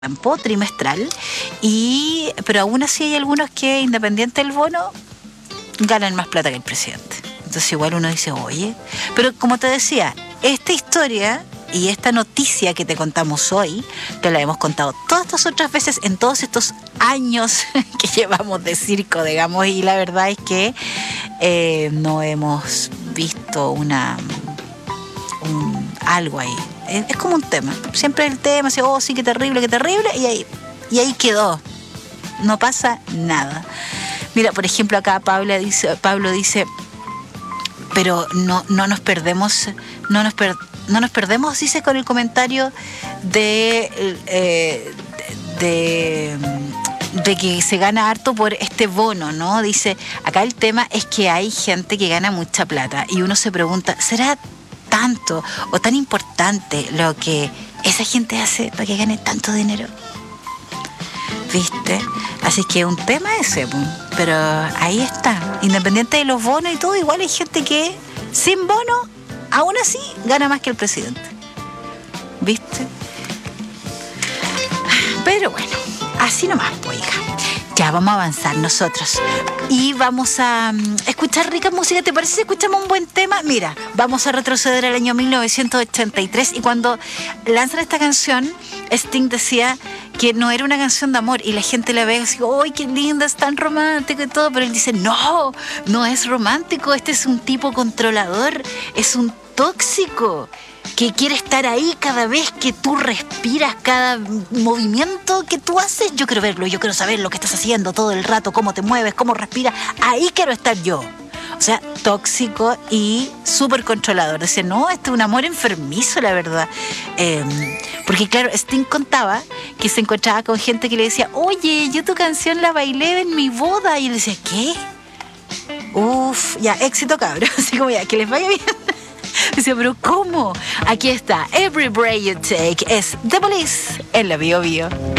tiempo trimestral, pero aún así hay algunos que, independiente del bono, ganan más plata que el presidente. Entonces igual uno dice, oye, pero como te decía, esta historia y esta noticia que te contamos hoy, te la hemos contado todas estas otras veces en todos estos años que llevamos de circo, digamos, y la verdad es que no hemos visto algo ahí. Es como un tema, siempre el tema, así, oh sí, qué terrible, y ahí quedó, no pasa nada. Mira, por ejemplo, acá Pablo dice, pero no nos perdemos, dice, con el comentario de que se gana harto por este bono, ¿no? Dice, acá el tema es que hay gente que gana mucha plata y uno se pregunta, ¿será tanto o tan importante lo que esa gente hace para que gane tanto dinero? ¿Viste? Así que un tema ese, pero ahí está. Independiente de los bonos y todo, igual hay gente que sin bono, aún así, gana más que el presidente. ¿Viste? Pero bueno, así nomás, pues, hija. Ya vamos a avanzar nosotros y vamos a escuchar rica música. ¿Te parece si escuchamos un buen tema? Mira, vamos a retroceder al año 1983 y cuando lanzan esta canción, Sting decía que no era una canción de amor y la gente la ve y dice, ¡ay, qué linda, es tan romántico y todo! Pero él dice, no es romántico, este es un tipo controlador, es un tóxico que quiere estar ahí cada vez que tú respiras, cada movimiento que tú haces. Yo quiero verlo, yo quiero saber lo que estás haciendo todo el rato, cómo te mueves, cómo respiras. Ahí quiero estar yo. O sea, tóxico y súper controlador. Dice, no, este es un amor enfermizo, la verdad. Porque claro, Sting contaba que se encontraba con gente que le decía, oye, yo tu canción la bailé en mi boda. Y él decía, ¿qué? Uf, ya, éxito, cabrón. Así como ya, que les vaya bien. Dice, pero ¿cómo? Aquí está, Every Breath You Take, es The Police en la Bio Bio.